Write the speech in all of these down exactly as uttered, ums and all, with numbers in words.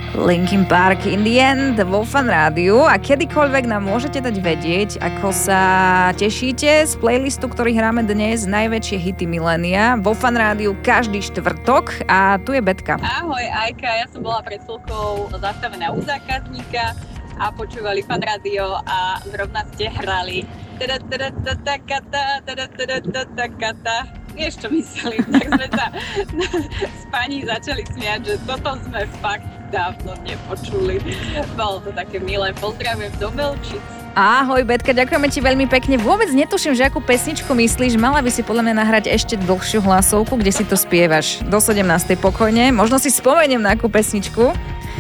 Linkin Park In The End vo Fan Rádiu a kedykoľvek nám môžete dať vedieť, ako sa tešíte z playlistu, ktorý hráme dnes, najväčšie hity milénia vo Fan Rádiu každý štvrtok a tu je Betka. Ahoj Ajka, ja som bola pred chvíľkou zastavená u zákazníka a počúvali Fan Rádio a zrovna ste hrali vieš čo myslím, tak sme sa s pani začali smiať, že toto sme fakt dávno nepočuli. Bolo to také milé, pozdravujem do Melčic. Ahoj Betka, ďakujeme ti veľmi pekne. Vôbec netuším, že akú pesničku myslíš. Mala by si podľa mňa nahrať ešte dlhšiu hlasovku, kde si to spievaš. Do sedemnástej pokojne. Možno si spomeniem na akú pesničku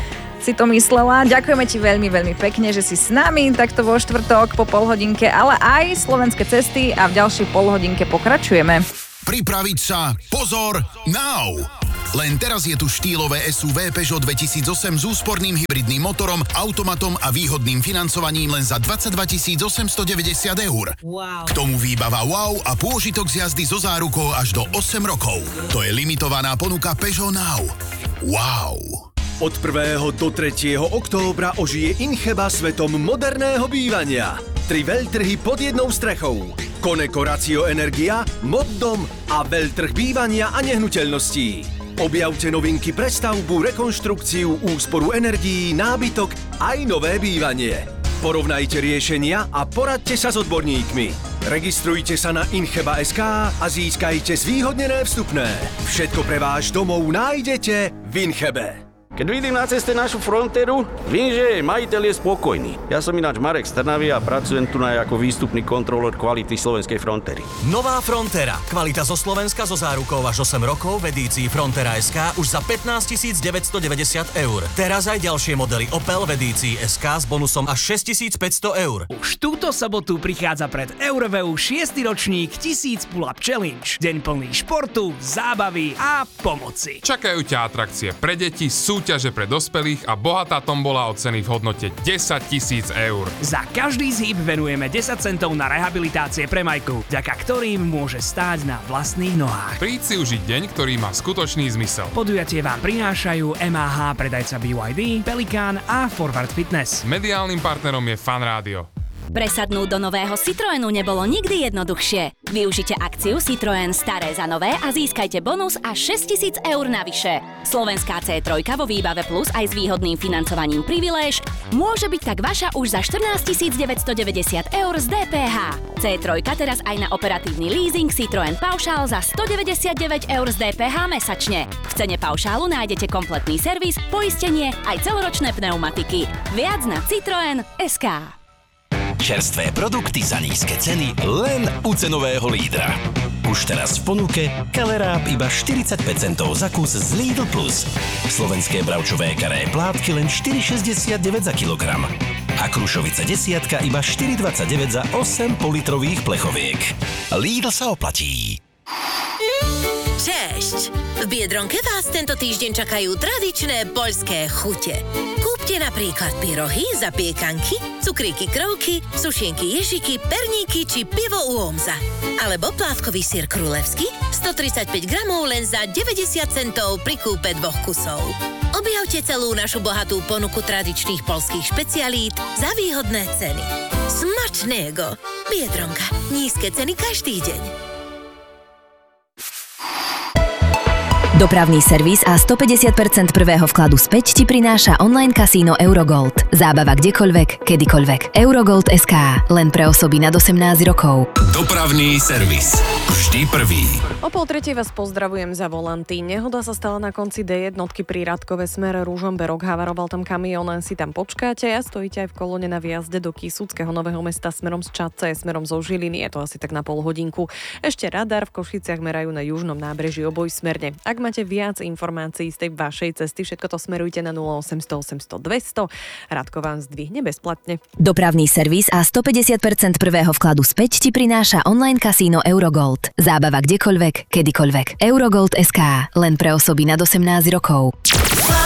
si to myslela. Ďakujeme ti veľmi, veľmi pekne, že si s nami takto vo štvrtok po polhodinke, ale aj slovenské cesty a v ďalšej polhodinke pokračujeme. Pripraviť sa, pozor, now! Len teraz je tu štýlové es ú vé Peugeot dvetisícosem s úsporným hybridným motorom, automatom a výhodným financovaním len za dvadsaťdva tisíc osemstodeväťdesiat eur. Wow. K tomu výbava wow a pôžitok z jazdy so zárukou až do osem rokov. To je limitovaná ponuka Peugeot Now. Wow! Od prvého do tretieho októbra ožije Incheba svetom moderného bývania. Tri veľtrhy pod jednou strechou. Koneko Ratio Energia, Moddom a veľtrh bývania a nehnuteľností. Objavte novinky pre stavbu, rekonštrukciu, úsporu energií, nábytok aj nové bývanie. Porovnajte riešenia a poradte sa s odborníkmi. Registrujte sa na incheba bodka es ká a získajte zvýhodnené vstupné. Všetko pre váš domov nájdete v Inchebe. Keď vidím na ceste našu frontéru, viem, že majiteľ je spokojný. Ja som ináč Marek z Trnavy a pracujem tu na ako výstupný kontrolór kvality slovenskej frontéry. Nová Frontera. Kvalita zo Slovenska so zárukou až osem rokov v edícii Frontera bodka es ká už za pätnásťtisícdeväťstodeväťdesiat eur. Teraz aj ďalšie modely Opel v edícii es ká s bonusom až šesťtisícpäťsto eur. Už túto sobotu prichádza pred Euroveu šiesty ročník tisíc pull-up challenge. Deň plný športu, zábavy a pomoci. Čakajú ťa atrakcie pre deti, súťaže pre dospelých a bohatá tombola o ceny v hodnote desať tisíc eur. Za každý zhyb venujeme desať centov na rehabilitácie pre Majku, vďaka ktorým môže stáť na vlastných nohách. Príď si užiť deň, ktorý má skutočný zmysel. Podujatie vám prinášajú em á há, predajca bé vaj dé, Pelikán a Forward Fitness. Mediálnym partnerom je Fan Rádio. Presadnúť do nového Citroenu nebolo nikdy jednoduchšie. Využite akciu Citroen staré za nové a získajte bonus až šesťtisíc eur navyše. Slovenská cé tri vo výbave plus aj s výhodným financovaním Priviléž môže byť tak vaša už za štrnásťtisícdeväťstodeväťdesiat eur z dé pé há. cé tri teraz aj na operatívny leasing Citroen Paušál za stodeväťdesiatdeväť eur z dé pé há mesačne. V cene paušálu nájdete kompletný servis, poistenie aj celoročné pneumatiky. Viac na Citroen bodka es ká. Čerstvé produkty za nízke ceny len u cenového lídra. Už teraz v ponuke Kaleráb iba štyridsaťpäť centov za kus z Lidl Plus. Slovenské bravčové karé plátky len štyri šesťdesiatdeväť za kilogram. A krušovice desiatka iba štyri dvadsaťdeväť za osem politrových plechoviek. Lidl sa oplatí. Cześć! V Biedronke vás tento týždeň čakajú tradičné poľské chute. Kúpte napríklad pyrohy, zapiekanky, cukríky krovky, sušienky ježiky, perníky či pivo u Omza. Alebo plátkový syr krulevský, stotridsaťpäť gramov len za deväťdesiat centov pri kúpe dvoch kusov. Objavte celú našu bohatú ponuku tradičných poľských špecialít za výhodné ceny. Smačného! Biedronka. Nízke ceny každý deň. Dopravný servis a stopäťdesiat percent prvého vkladu späť ti prináša online kasíno Eurogold. Zábava kdekoľvek, kedykoľvek. Eurogold bodka es ká. Len pre osoby nad osemnásť rokov. Dopravný servis. Vždy prvý. O pol tretej vás pozdravujem za volanty. Nehoda sa stala na konci dé jednotky pri Radkove smer Ružomberok. Havaroval tam kamión, len si tam počkáte a stojíte aj v kolóne na výjazde do Kisuckého Nového Mesta smerom z Čadce, smerom zo Žiliny. Je to asi tak na pol hodinku. Ešte radar v Košiciach merajú na južnom nábreží obojsmerne. Ak máte viac informácií z tej vašej cesty, všetko to smerujte na nula osemsto osemsto dvesto. Radko vám zdvihne bezplatne. Dopravný servis a stopäťdesiat percent prvého vkladu späť ti prináša online kasíno Eurogold. Zábava kdekoľvek, kedykoľvek. Eurogold bodka es ká. Len pre osoby nad osemnásť rokov.